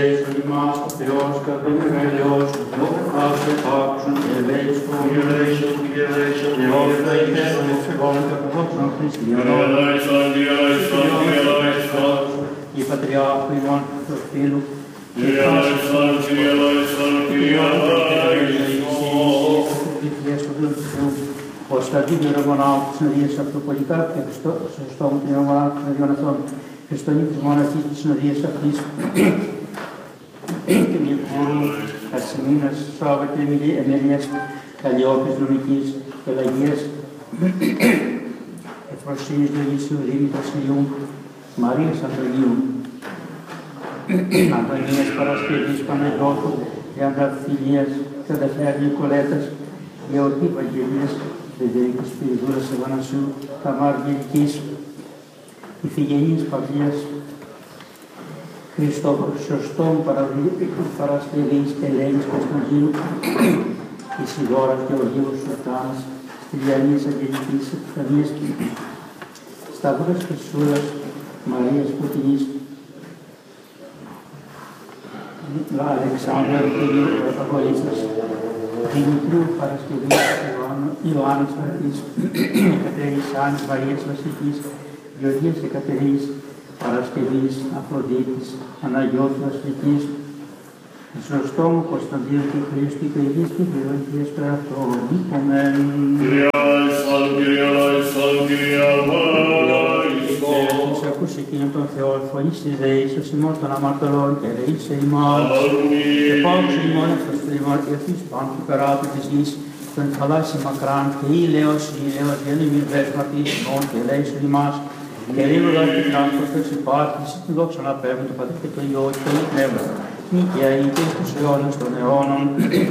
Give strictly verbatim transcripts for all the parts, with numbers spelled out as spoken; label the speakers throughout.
Speaker 1: Ελέησον ημάς ο Θεός κατ' εμβέλεως του Θεός επάξον και ελέησον, ελέησον, ελέησον, Θεός ελέησον, ευσεβών και ορθοδόξων χριστιανών, ελέησον, ελέησον, ελέησον, η Πατριάρχου ημών του Φίλου, ελέησον, ελέησον, ελέησον, Κωνσταντίνου Ρωμονάου της Συνοδείας Αυτοπολικά και Χριστόμου του Ρωμονάου των Αδειών Αθών, Χριστονή της Μοναχής της Συνοδείας αυτής, και Μιχούρου, Ασημίνας, Σάβα και Εμελίας, Καλλιόπης, Νομικής, Πελαγίας, Εφροσύνης, Διονύσιου, Δήμητρας Ιού, Μαρίας Αντωνίου, Αντωνίας Παρασκευής, Παναγιώτου, Διανταφυλίας, Καταφέρ Νικολέτας, Γεωργή Βαγγελίας, Φεδερικής Πυριδούρας Ευανασίου, Ταμάρ Γερικής, Ιφηγενής Παυλίας, Χριστόφορος Σωστών Παρασκευής, Ελένης Κωνσταντίνου, Ισιδώρας Γεωργίου Σωτάνας, Στυλιανής Αγγελικής Επιφανίας, Σταύρας Χρυσούλας, Μαρίας Πουτινής, Αλεξάνδρα Αρχηγείου Αγωλίστας, Δημητρίου Παρασκευής, Ιωάννης Μαρτής, Εκατερίνης Άννης Μαρίας Βασιλικής, Γεωργίας Εκατερίνης Παρασκευής, Αφροδίτης, Αναγιώτου Βασιλικής, Χρυσοστόμου Κωνσταντίνου και Χρήστου και Υγής και Γεωργίας Περαυτών, Αμέν. Κύριε Λαϊσόν, Κύριε Λαϊσόν, Κύριε Λαϊσόν. Της ακούς εκείνον τον Θεό, φωνής της δεήσεως ημών των αμαρτωλών και ελεήσε ημάς. Και πάγωσε ημών ευθος του ημών και ευθύς πάνω του περάτου της γης, τον θαλάσσι μακράν και ήλαιος, ήλαιος, γέννημιν βέσματις ημών και ελεήσε ημάς. Και λίγο δόκι τράπτωσες υπάρχεις, την δόξα να παίρνουν το Πατρί και το Υιό και το Πνεύμα. Νίκαια είτε στους αιώνας των αιώνων.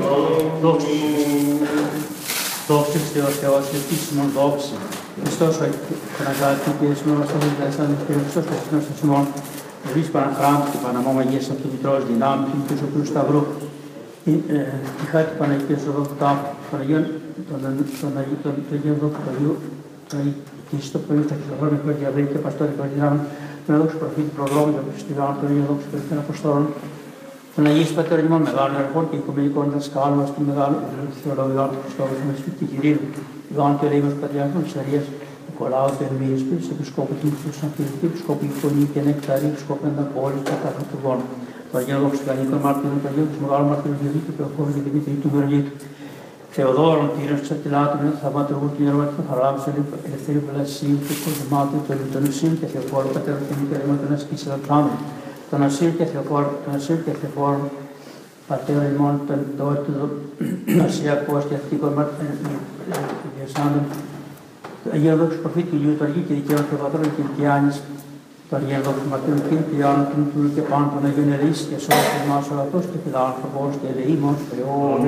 Speaker 1: Δόξα Θεό Θεός, επίσημον δόξη. Χριστός ο Παναγάτη και Εσμός των Δεσάνων και Χριστός ο Χριστός των Σιμών. Βρίς Παναχράμ και Παναμό Αγίας Αυτομητρός δυνάμει του Ιησού του Σταυρού. Τη χάρη του Παναγίας Οδόκτου Παναγιών των Αγίων Δόκτου Αγίου και στο πρωί θα κυκλοφορούν με διαβρή και παστόρι των δυνάμεων, τον έδωξε προφήτη προδρόμου των Χριστιανών, τον έδωξε των Αποστόλων, των Αγίους Πατέρων ημών μεγάλων αρχών και οικουμενικών δασκάλων μας του μεγάλου Θεολόγου Ιωάννου του Χριστόβου, του Μεσφύτη και Κυρίου, Ιωάννου του Ελεήμος Πατριάρχων της Αρίας, Νικολάου του Ερμίας, του Επισκόπου του Μυθού Σανθιλικού, Επισκόπου Ιππονίου και Νεκταρίου, Επισκόπου Ενταπόλης, Κατάρχου του Βόνου, του Αγίου Δόξου του Αγίου των Μαρτύρων, του Αγίου του Μεγάλου Μαρτύρου Γεωργίου του Θεοφόρου και Δημήτρη του Μερολίτου. Θεοδόρων, Τύρος, Ξαρτιλάτων, Θαυματουργού του Ιερόματος, του Χαράμψου, Ελευθερίου Πελασίου, του Κοσμάτου, του Ελευθερίου και Θεοφόρου, Πατέρου και Μητέρου, των Ασκής Ελευθράνων, των Ασύρ και Θεοφόρου, των Ασύρ και Θεοφόρου, Πατέρου ημών, των Δόρτου, Ασιακός και Ακτικών Διασάντων, του Αγίου Δόξου Προφήτου Ηλίου, του Αργίου και Δικαίων Θεοπατρών και Δικαιάνης, του Αγίου Δόξου Μαρτύρων και Δικαιάνων, του Τούλου και Πάντων, των Αγίων Ελεής και Σώπης μας ο Λατός και Φιλάνθρωπος και Ελεήμος Θεός.